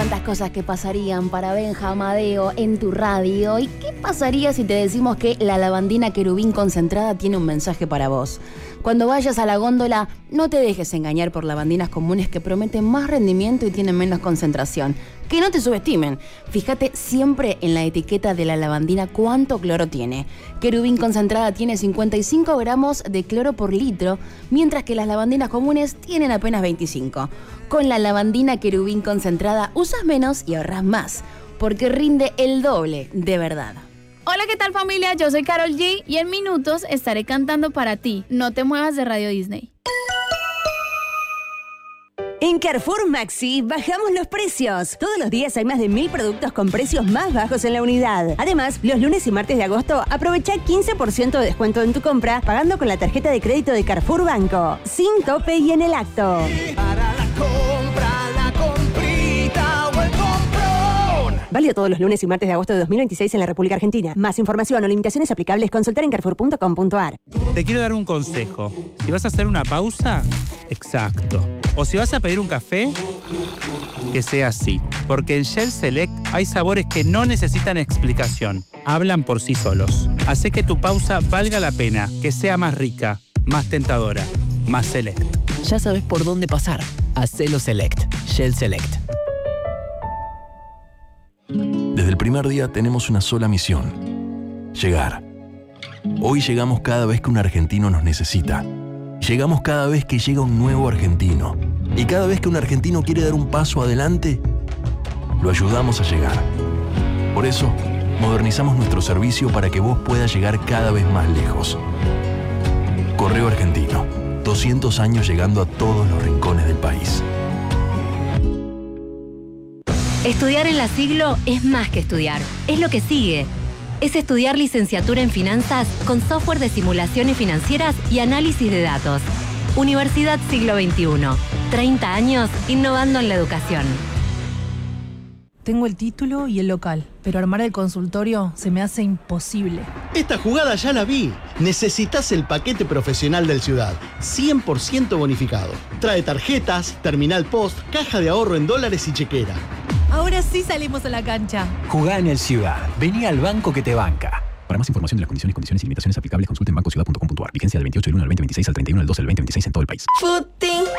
tantas cosas que pasarían para Benja Amadeo en tu radio. ¿Y qué pasaría si te decimos que la lavandina querubín concentrada tiene un mensaje para vos? Cuando vayas a la góndola, no te dejes engañar por lavandinas comunes que prometen más rendimiento y tienen menos concentración. Que no te subestimen. Fíjate siempre en la etiqueta de la lavandina cuánto cloro tiene. Querubín concentrada tiene 55 gramos de cloro por litro, mientras que las lavandinas comunes tienen apenas 25. Con la lavandina querubín concentrada usas menos y ahorras más, porque rinde el doble de verdad. Hola, ¿qué tal, familia? Yo soy Karol G y en minutos estaré cantando para ti. No te muevas de Radio Disney. En Carrefour Maxi bajamos los precios. Todos los días hay más de 1000 productos con precios más bajos en la unidad. Además, los lunes y martes de agosto aprovecha 15% de descuento en tu compra pagando con la tarjeta de crédito de Carrefour Banco. Sin tope y en el acto. Para la compra, la comprita o el comprón. Válido todos los lunes y martes de agosto de 2026 en la República Argentina. Más información o limitaciones aplicables, consultar en carrefour.com.ar. Te quiero dar un consejo. Si vas a hacer una pausa, exacto. O si vas a pedir un café, que sea así. Porque en Shell Select hay sabores que no necesitan explicación. Hablan por sí solos. Hace que tu pausa valga la pena, que sea más rica, más tentadora, más select. Ya sabes por dónde pasar. Hacelo Select. Shell Select. Desde el primer día tenemos una sola misión: llegar. Hoy llegamos cada vez que un argentino nos necesita. Llegamos cada vez que llega un nuevo argentino. Y cada vez que un argentino quiere dar un paso adelante, lo ayudamos a llegar. Por eso, modernizamos nuestro servicio para que vos puedas llegar cada vez más lejos. Correo Argentino. 200 años llegando a todos los rincones del país. Estudiar en la Siglo es más que estudiar, es lo que sigue. Es estudiar licenciatura en finanzas con software de simulaciones financieras y análisis de datos. Universidad Siglo XXI. 30 años innovando en la educación. Tengo el título y el local, pero armar el consultorio se me hace imposible. Esta jugada ya la vi. Necesitas el paquete profesional del Ciudad. 100% bonificado. Trae tarjetas, terminal post, caja de ahorro en dólares y chequera. Ahora sí salimos a la cancha. Jugá en el Ciudad. Vení al banco que te banca. Para más información de las condiciones y limitaciones aplicables, consulte en bancociudad.com.ar. Vigencia del 28 del 1 al 2026 al 31 del 12 del 2026 en todo el país. Footing.